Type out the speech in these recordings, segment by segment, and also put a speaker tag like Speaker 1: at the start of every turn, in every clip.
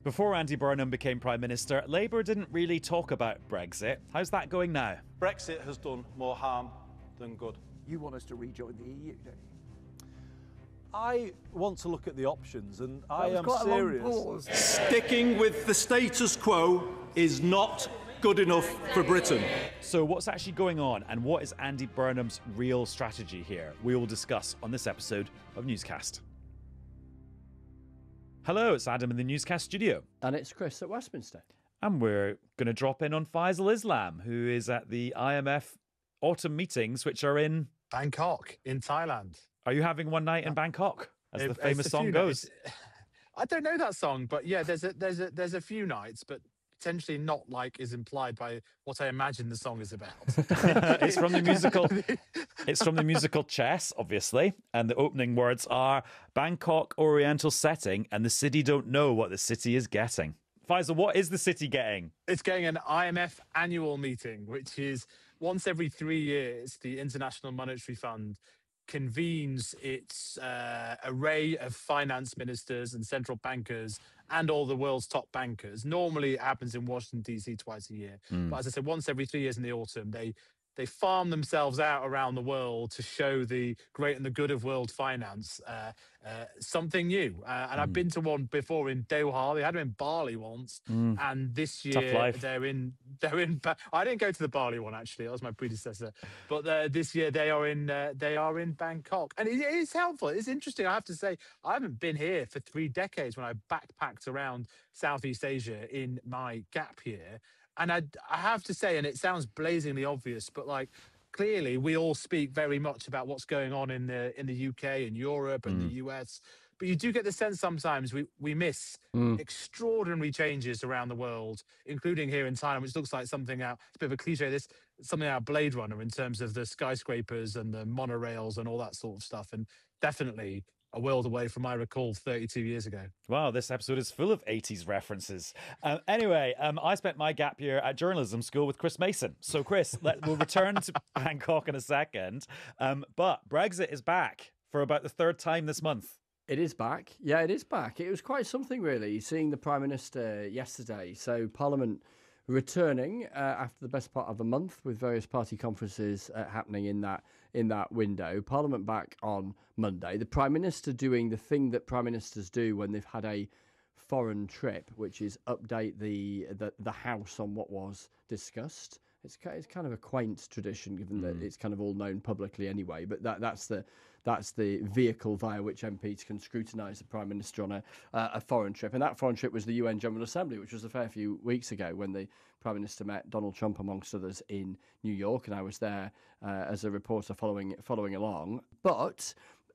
Speaker 1: Before Andy Burnham became Prime Minister, Labour didn't really talk about Brexit. How's that going now?
Speaker 2: Brexit has done more harm than good.
Speaker 3: You want us to rejoin the EU, don't you?
Speaker 2: I want to look at the options, and I
Speaker 3: was
Speaker 2: am
Speaker 3: quite a long
Speaker 2: serious.
Speaker 3: pause.
Speaker 2: Sticking with the status quo is not good enough for Britain.
Speaker 1: So what's actually going on, and what is Andy Burnham's real strategy here? We will discuss on this episode of Newscast. Hello, it's Adam in the Newscast studio.
Speaker 4: And it's Chris at Westminster.
Speaker 1: And we're going to drop in on Faisal Islam, who is at the IMF autumn meetings, which are in
Speaker 5: Bangkok, in Thailand.
Speaker 1: Are you having one night in Bangkok, as the famous
Speaker 5: a
Speaker 1: song
Speaker 5: few
Speaker 1: goes?
Speaker 5: nights. I don't know that song, but yeah, there's a few nights, but potentially not like is implied by what I imagine the song is about.
Speaker 1: It's from the musical. It's from the musical Chess, obviously, and the opening words are Bangkok Oriental setting, and the city don't know what the city is getting. Faisal, what is the city getting?
Speaker 5: It's getting an IMF annual meeting, which is once every 3 years, the International Monetary Fund convenes its array of finance ministers and central bankers and all the world's top bankers. Normally it happens in Washington, D.C. twice a year. But as I said, once every 3 years in the autumn, they farm themselves out around the world to show the great and the good of world finance something new. And I've been to one before in Doha. They had them in Bali once, and this year they're in. I didn't go to the Bali one actually. That was my predecessor. But this year they are in Bangkok, and it is helpful. It's interesting. I have to say, I haven't been here for 3 decades when I backpacked around Southeast Asia in my gap year. And I have to say, and it sounds blazingly obvious, but like clearly we all speak very much about what's going on in the UK and Europe and the US. But you do get the sense sometimes we miss extraordinary changes around the world, including here in Thailand, which looks like something out, it's a bit of a cliche, something out of Blade Runner in terms of the skyscrapers and the monorails and all that sort of stuff. And definitely a world away from my recall 32 years ago.
Speaker 1: Wow, this episode is full of 80s references. Anyway, I spent my gap year at journalism school with Chris Mason. So, Chris, we'll return to Bangkok in a second. But Brexit is back for about the third time this month.
Speaker 4: It is back. Yeah, it is back. It was quite something, really, seeing the Prime Minister yesterday. So Parliament returning after the best part of a month with various party conferences happening in that window. Parliament back on Monday. The Prime Minister doing the thing that Prime Ministers do when they've had a foreign trip, which is update the House on what was discussed. It's kind of a quaint tradition, given that it's kind of all known publicly anyway. But that's the vehicle via which MPs can scrutinise the Prime Minister on a foreign trip. And that foreign trip was the UN General Assembly, which was a fair few weeks ago when the Prime Minister met Donald Trump, amongst others, in New York. And I was there as a reporter following along. But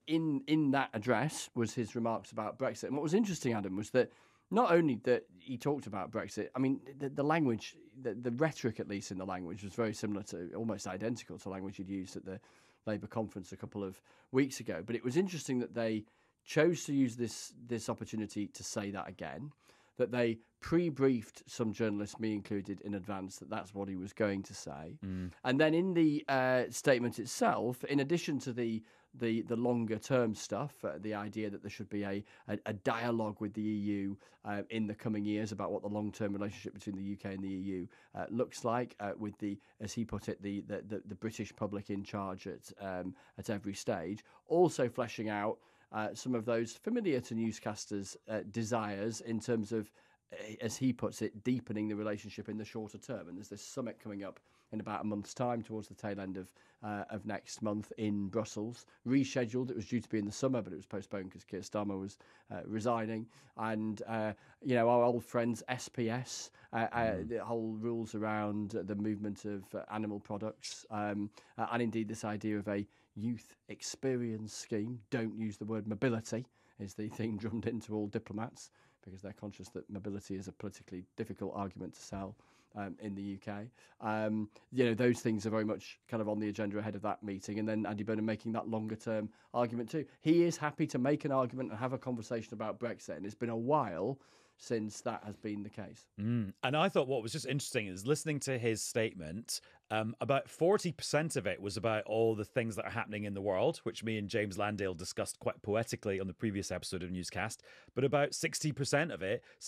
Speaker 4: in that address was his remarks about Brexit. And what was interesting, Adam, was that not only that he talked about Brexit, I mean, the language, the rhetoric, at least in the language, was very similar to, almost identical to language he'd used at the Labour conference a couple of weeks ago. But it was interesting that they chose to use this opportunity to say that again, that they pre-briefed some journalists, me included, in advance, that that's what he was going to say. And then in the statement itself, in addition to the longer term stuff, the idea that there should be a dialogue with the EU in the coming years about what the long term relationship between the UK and the EU looks like, with the, as he put it, the British public in charge at every stage, also fleshing out some of those familiar to newscasters' desires in terms of, as he puts it, deepening the relationship in the shorter term. And there's this summit coming up in about a month's time, towards the tail end of next month in Brussels. Rescheduled. It was due to be in the summer, but it was postponed because Keir Starmer was resigning. And, our old friends SPS, the whole rules around the movement of animal products, and indeed this idea of a youth experience scheme. Don't use the word mobility, is the thing drummed into all diplomats, because they're conscious that mobility is a politically difficult argument to sell in the UK. Those things are very much kind of on the agenda ahead of that meeting. And then Andy Burnham making that longer term argument too. He is happy to make an argument and have a conversation about Brexit. And it's been a while since that has been the case.
Speaker 1: And I thought what was just interesting is listening to his statement, about 40% of it was about all the things that are happening in the world, which me and James Landale discussed quite poetically on the previous episode of Newscast. But about 60% of it